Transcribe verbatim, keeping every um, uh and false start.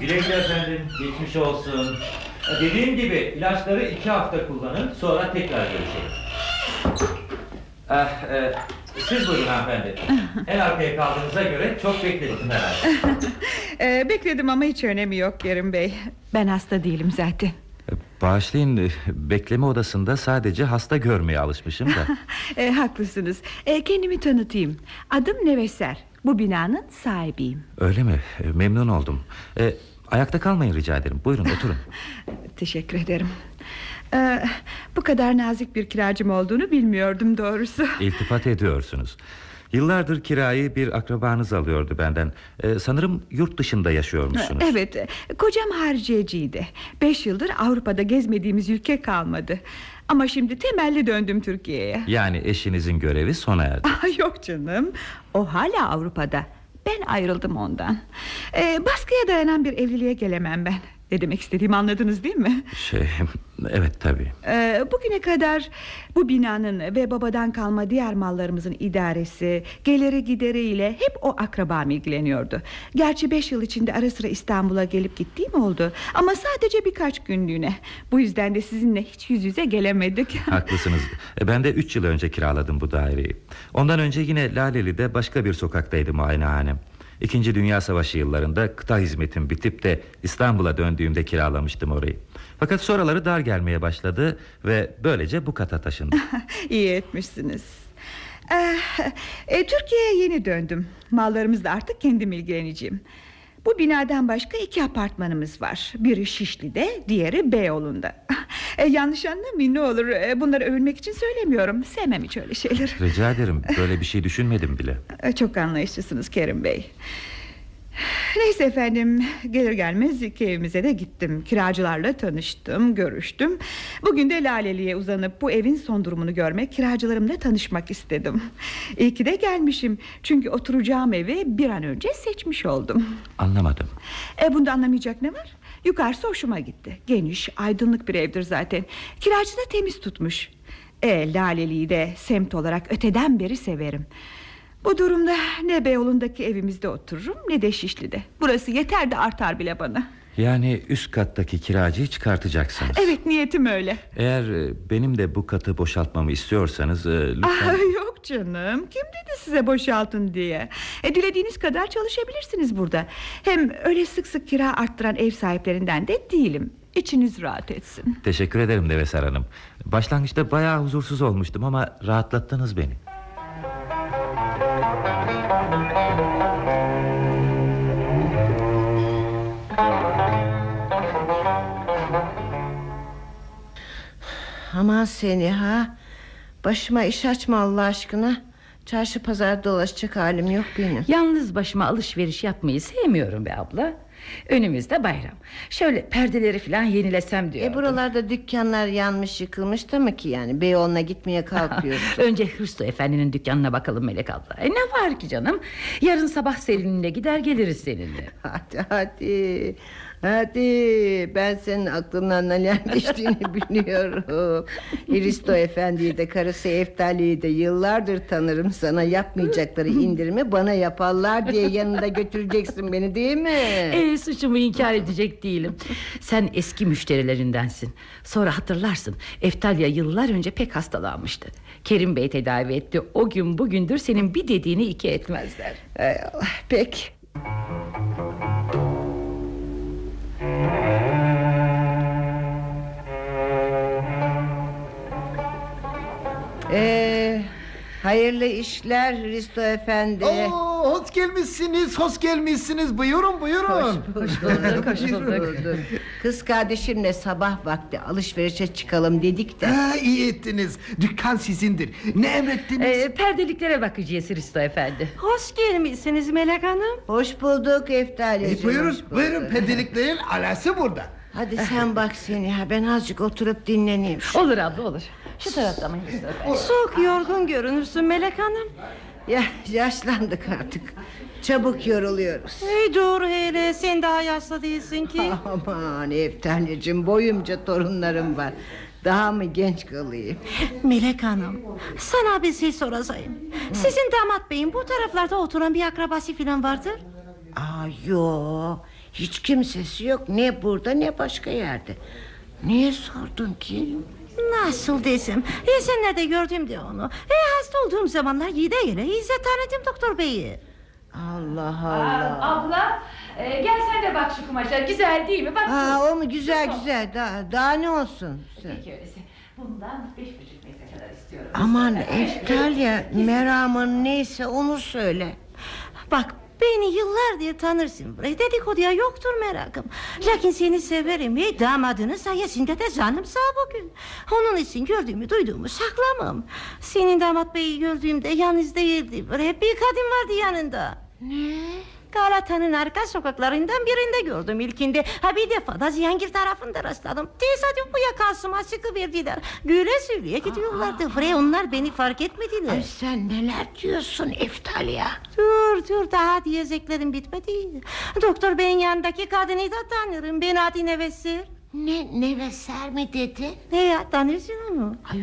Güle güle efendim, geçmiş olsun. Dediğim gibi ilaçları iki hafta kullanın, sonra tekrar görüşelim. Ah, e, siz buyurun hanımefendi. En arkaya kaldığınıza göre çok bekledim herhalde. e, Bekledim ama hiç önemi yok Kerim Bey. Ben hasta değilim zaten. Bağışlayın, bekleme odasında sadece hasta görmeye alışmışım da. e, Haklısınız. e, Kendimi tanıtayım. Adım Neveser. Bu binanın sahibiyim. Öyle mi? Memnun oldum. e, Ayakta kalmayın rica ederim. Buyurun oturun. Teşekkür ederim. ee, Bu kadar nazik bir kiracım olduğunu bilmiyordum doğrusu. İltifat ediyorsunuz. Yıllardır kirayı bir akrabanız alıyordu benden. ee, Sanırım yurt dışında yaşıyormuşsunuz. Evet, kocam hariciyeciydi. Beş yıldır Avrupa'da gezmediğimiz ülke kalmadı. Ama şimdi temelli döndüm Türkiye'ye. Yani eşinizin görevi sona erdi. Yok canım, o hala Avrupa'da. Ben ayrıldım ondan. ee, Baskıya dayanan bir evliliğe gelemem ben. Ne demek istediğimi anladınız değil mi? Şey, evet tabii. ee, Bugüne kadar bu binanın ve babadan kalma diğer mallarımızın idaresi, geliri gideriyle hep o akrabam ilgileniyordu. Gerçi beş yıl içinde ara sıra İstanbul'a gelip gittiğim oldu. Ama sadece birkaç günlüğüne. Bu yüzden de sizinle hiç yüz yüze gelemedik. Haklısınız. Ben de üç yıl önce kiraladım bu daireyi. Ondan önce yine Laleli'de başka bir sokaktaydı muayenehanem. İkinci Dünya Savaşı yıllarında kıta hizmetim bitip de İstanbul'a döndüğümde kiralamıştım orayı. Fakat sonraları dar gelmeye başladı ve böylece bu kata taşındım. İyi etmişsiniz. ee, e, Türkiye'ye yeni döndüm. Mallarımızla artık kendim ilgileneceğim. Bu binadan başka iki apartmanımız var. Biri Şişli'de, diğeri Beyoğlu'nda. e, Yanlış anlamayın ne olur. e, Bunları övünmek için söylemiyorum. Sevmem hiç öyle şeyler. Rica ederim, böyle bir şey düşünmedim bile. e, Çok anlayışlısınız Kerim Bey. Neyse efendim, gelir gelmez iki evimize de gittim. Kiracılarla tanıştım, görüştüm. Bugün de Laleli'ye uzanıp bu evin son durumunu görmek, kiracılarımla tanışmak istedim. İyi ki de gelmişim. Çünkü oturacağım evi bir an önce seçmiş oldum. Anlamadım. E bunda anlamayacak ne var? Yukarısı hoşuma gitti. Geniş, aydınlık bir evdir zaten. Kiracı da temiz tutmuş. E Laleli'yi de semt olarak öteden beri severim. Bu durumda ne Beyoğlu'ndaki evimizde otururum ne de Şişli'de. Burası yeter de artar bile bana. Yani üst kattaki kiracıyı çıkartacaksınız. Evet, niyetim öyle. Eğer benim de bu katı boşaltmamı istiyorsanız lütfen... Ah, yok canım, kim dedi size boşaltın diye. e, Dilediğiniz kadar çalışabilirsiniz burada. Hem öyle sık sık kira arttıran ev sahiplerinden de değilim. İçiniz rahat etsin. Teşekkür ederim Neveser Hanım. Başlangıçta bayağı huzursuz olmuştum ama rahatlattınız beni. Aman seni ha. Başıma iş açma Allah aşkına. Çarşı pazar dolaşacak halim yok benim. Yalnız başıma alışveriş yapmayı sevmiyorum be abla. Önümüzde bayram. Şöyle perdeleri falan yenilesem diyordum. E buralarda dükkanlar yanmış yıkılmış da mı ki yani? Beyoğlu'na gitmeye kalkıyorsun. Önce Hırsto Efendi'nin dükkanına bakalım Melek abla. E ne var ki canım? Yarın sabah Selin'le gider geliriz seninle. Hadi hadi. Hadi, ben senin aklından neler geçtiğini biliyorum. Hristo Efendi'yi de karısı Eftali'yi de yıllardır tanırım. Sana yapmayacakları indirimi bana yaparlar diye yanında götüreceksin beni değil mi? E, suçumu inkar edecek değilim. Sen eski müşterilerindensin. Sonra hatırlarsın, Eftalya yıllar önce pek hastalanmıştı. Kerim Bey tedavi etti. O gün bugündür senin bir dediğini iki etmezler. Hay Allah, peki. Ee, hayırlı işler Hristo Efendi. Oo, hoş gelmişsiniz, hoş gelmişsiniz. Buyurun, buyurun. Hoş, hoş bulduk, hoş bulduk. Kız kardeşimle sabah vakti alışverişe çıkalım dedik de. Ha, iyi ettiniz. Dükkan sizindir. Ne emrettiniz? E, perdeliklere bakacağız Hristo Efendi. Hoş gelmişsiniz Melek Hanım. Hoş bulduk Eftaliciğim. E, buyurun, buyurun. Pedeliklerin alası burada. Hadi sen bak seni ya, ben azıcık oturup dinleneyim. Olur abla olur. Şu tarafta mı Hristo Efendi? Çok yorgun görünürsün Melek Hanım. Ya yaşlandık artık. Çabuk yoruluyoruz. Ey doğru hele, sen daha yaşlı değilsin ki. Aman Eftalicim, boyumca torunlarım var. Daha mı genç kalayım? Melek Hanım, sana bir şey soracağım. Sizin damat beyin bu taraflarda oturan bir akrabası falan vardır? Aa, yo, Hiç kimsesi yok, ne burada ne başka yerde. Niye sordun ki? Nasıl desem, Esenler'de gördüm de onu. E, hasta olduğum zamanlar gide gele iyice tanıdım doktor beyi. Allah Allah. Aa, abla e, gel sen de bak şu kumaşa, güzel değil mi? Bak. Aa, o mu güzel güzel, daha, daha ne olsun. Peki öyleyse. Bundan beş buçuk metre kadar istiyorum. Aman Eftalya, meramın neyse onu söyle. Bak, beni yıllardır tanırsın. Dedikoduya yoktur merakım. Lakin seni severim ve damadının sayesinde de canım sağ bugün. Onun için gördüğümü duyduğumu saklamam. Senin damat beyi gördüğümde yalnız değildi. Hep bir kadın vardı yanında. Ne? Galata'nın arka sokaklarından birinde gördüm ilkinde. Ha, bir defa da Cihangir tarafında rastladım. Tesadüf bu yakasıma çıkıverdiler. Güle söyleye gidiyorlardı. Bre, onlar beni fark etmediler. Ay sen neler diyorsun Eftalya? Dur dur, daha diyeceklerim bitmedi. Doktor beyin yanındaki kadını da tanırım. Ben adı Nevesir. Ne, Neveser mi dedi? Ne ya, tanırsın onu? Ay